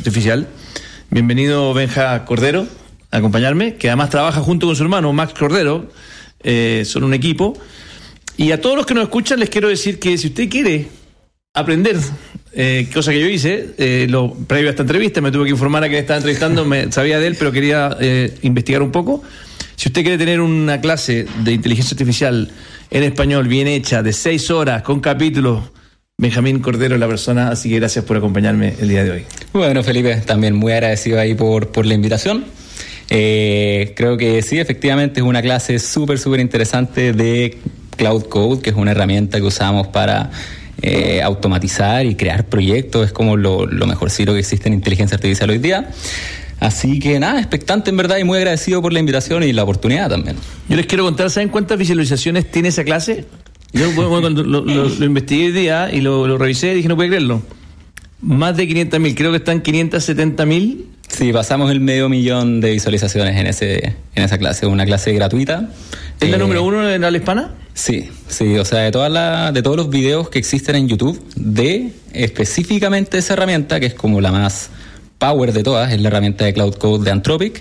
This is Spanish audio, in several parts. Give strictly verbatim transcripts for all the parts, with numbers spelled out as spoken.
artificial. Bienvenido Benja Cordero a acompañarme, que además trabaja junto con su hermano Max Cordero, eh, son un equipo. Y a todos los que nos escuchan les quiero decir que si usted quiere aprender, eh, cosa que yo hice, eh, lo, previo a esta entrevista, me tuve que informar a quien estaba entrevistando, me sabía de él, pero quería eh, investigar un poco. Si usted quiere tener una clase de inteligencia artificial en español bien hecha, de seis horas, con capítulos, Benjamín Cordero es la persona, así que gracias por acompañarme el día de hoy. Bueno, Felipe, también muy agradecido ahí por, por la invitación. Eh, creo que sí, efectivamente es una clase súper, súper interesante de Cloud Code, que es una herramienta que usamos para eh, automatizar y crear proyectos. Es como lo, lo mejorcito que existe en inteligencia artificial hoy día. Así que nada, expectante en verdad y muy agradecido por la invitación y la oportunidad también. Yo les quiero contar, ¿saben cuántas visualizaciones tiene esa clase? Yo bueno, cuando lo, lo, lo investigué hoy día y lo, lo revisé y dije, no puedo creerlo. Más de quinientos mil, creo que están quinientos setenta mil. Sí, pasamos el medio millón de visualizaciones en ese en esa clase, una clase gratuita. ¿Es eh, la número uno en habla hispana? Sí, sí, o sea, de todas la, de todos los videos que existen en YouTube, de específicamente esa herramienta, que es como la más power de todas, es la herramienta de Cloud Code de Anthropic,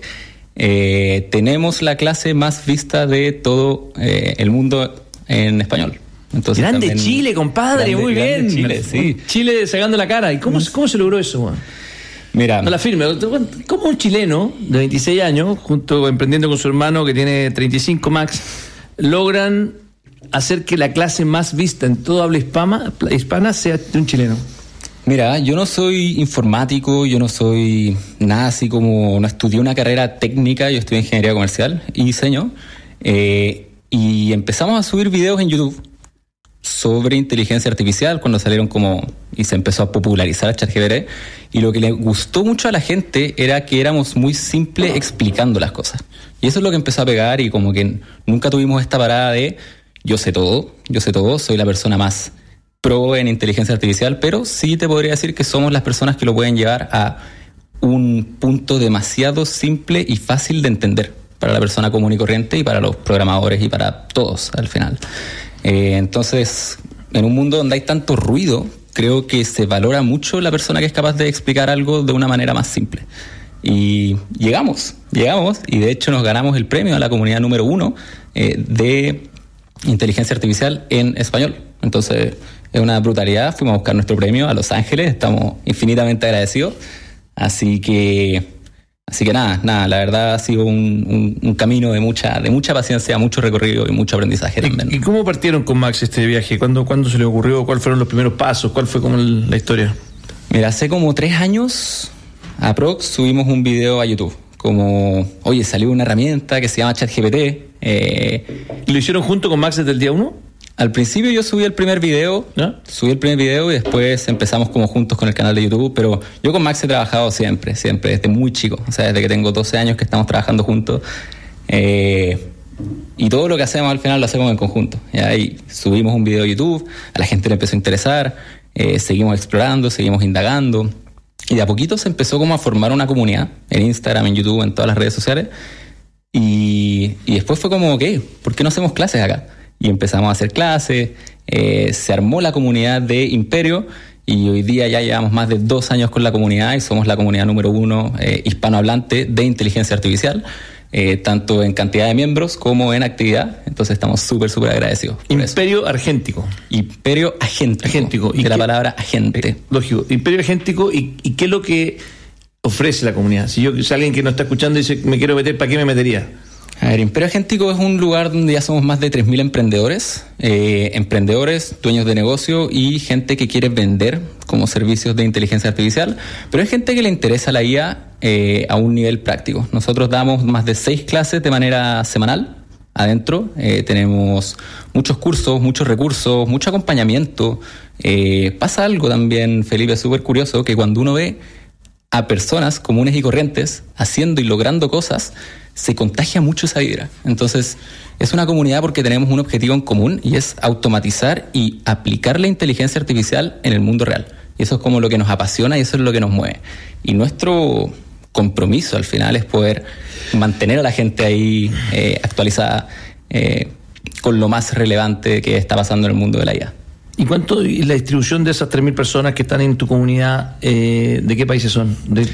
eh, tenemos la clase más vista de todo eh, el mundo en español. Entonces, grande también, Chile, compadre, grande, muy bien. Chile, sí. Chile sacando la cara. ¿Y cómo, cómo se logró eso, man? Mira, no la firme. ¿Cómo un chileno de veintiséis años, junto emprendiendo con su hermano que tiene treinta y cinco Max, logran hacer que la clase más vista en toda habla hispana, hispana sea de un chileno? Mira, yo no soy informático, yo no soy nada así como, no estudié una carrera técnica, yo estudié ingeniería comercial y diseño, eh, y empezamos a subir videos en YouTube sobre inteligencia artificial cuando salieron como y se empezó a popularizar ChatGPT, y lo que le gustó mucho a la gente era que éramos muy simples explicando las cosas, y eso es lo que empezó a pegar, y como que nunca tuvimos esta parada de yo sé todo, yo sé todo, soy la persona más pro en inteligencia artificial, pero sí te podría decir que somos las personas que lo pueden llevar a un punto demasiado simple y fácil de entender para la persona común y corriente y para los programadores y para todos al final. Eh, entonces, en un mundo donde hay tanto ruido, creo que se valora mucho la persona que es capaz de explicar algo de una manera más simple. Y llegamos, llegamos, y de hecho nos ganamos el premio a la comunidad número uno eh, de inteligencia artificial en español. Entonces, es una brutalidad. Fuimos a buscar nuestro premio a Los Ángeles, estamos infinitamente agradecidos. Así que, así que nada, nada, la verdad ha sido un, un, un camino de mucha, de mucha paciencia, mucho recorrido y mucho aprendizaje también. ¿Y, y cómo partieron con Max este viaje? ¿Cuándo, ¿Cuándo se le ocurrió? ¿Cuáles fueron los primeros pasos? ¿Cuál fue como el, la historia? Mira, hace como tres años, aprox, subimos un video a YouTube. Como, oye, salió una herramienta que se llama ChatGPT. Eh, ¿Y lo hicieron junto con Max desde el día uno? Al principio yo subí el primer video, ¿no? subí el primer video y después empezamos como juntos con el canal de YouTube, pero yo con Max he trabajado siempre, siempre, desde muy chico, o sea, desde que tengo doce años que estamos trabajando juntos, eh, y todo lo que hacemos al final lo hacemos en conjunto. Y ahí subimos un video a YouTube, a la gente le empezó a interesar, eh, seguimos explorando, seguimos indagando, y de a poquito se empezó como a formar una comunidad en Instagram, en YouTube, en todas las redes sociales, y, y después fue como, ok, ¿por qué no hacemos clases acá? Y empezamos a hacer clases, eh, se armó la comunidad de Imperio, y hoy día ya llevamos más de dos años con la comunidad y somos la comunidad número uno eh, hispanohablante de inteligencia artificial, eh, tanto en cantidad de miembros como en actividad. Entonces estamos súper, súper agradecidos. Imperio Argéntico. Imperio Agéntico. Agéntico. De la palabra agente. Eh, lógico. Imperio Agéntico. ¿Y, ¿Y qué es lo que ofrece la comunidad? Si yo, si alguien que no está escuchando dice, me quiero meter, ¿para qué me metería? A ver, Imperio Agéntico es un lugar donde ya somos más de tres mil emprendedores, eh, emprendedores, dueños de negocio y gente que quiere vender como servicios de inteligencia artificial, pero es gente que le interesa la I A eh, a un nivel práctico. Nosotros damos más de seis clases de manera semanal adentro, eh, tenemos muchos cursos, muchos recursos, mucho acompañamiento. Eh, pasa algo también, Felipe, súper curioso, que cuando uno ve a personas comunes y corrientes haciendo y logrando cosas, se contagia mucho esa vibra. Entonces, es una comunidad porque tenemos un objetivo en común y es automatizar y aplicar la inteligencia artificial en el mundo real. Y eso es como lo que nos apasiona y eso es lo que nos mueve. Y nuestro compromiso al final es poder mantener a la gente ahí eh, actualizada eh, con lo más relevante que está pasando en el mundo de la I A. ¿Y cuánto y la distribución de esas tres mil personas que están en tu comunidad, eh, de qué países son? ¿De